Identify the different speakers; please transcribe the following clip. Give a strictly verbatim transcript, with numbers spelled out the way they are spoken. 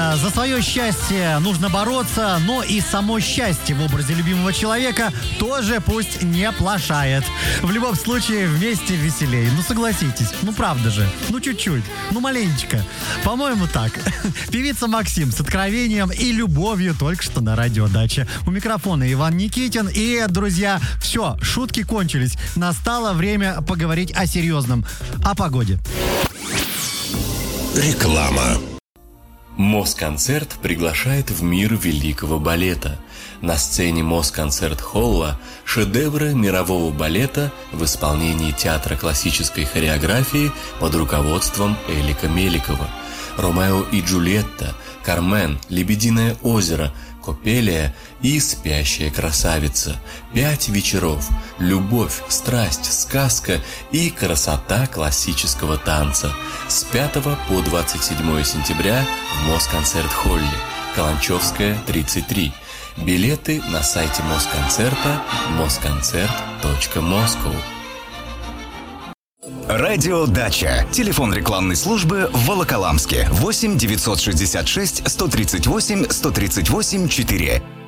Speaker 1: Э, за свое счастье нужно бороться, но и само счастье в образе любимого человека тоже пусть не плашает. В любом случае, вместе веселее. Ну, согласитесь. Ну, правда же. Ну, чуть-чуть. Ну, маленечко. По-моему, так. Певица Максим с откровением и любовью только что на радиодаче. У микрофона Иван Никитин. И, друзья, все, шутки кончились. Настало время поговорить о серьезном. О погоде.
Speaker 2: Реклама.
Speaker 3: Москонцерт приглашает в мир великого балета. На сцене Москонцерт-холла шедевры мирового балета в исполнении театра классической хореографии под руководством Элика Меликова. «Ромео и Джульетта», «Кармен», «Лебединое озеро», «Копелия» и «Спящая красавица». Пять вечеров. Любовь, страсть, сказка и красота классического танца. С пятого по двадцать седьмое сентября в Москонцерт-холле. Каланчевская, тридцать три. Билеты на сайте Москонцерта москонцерт точка москва.
Speaker 2: Радио Дача. Телефон рекламной службы в Волоколамске. восемь девятьсот шестьдесят шесть сто тридцать восемь сто тридцать восемь четыре.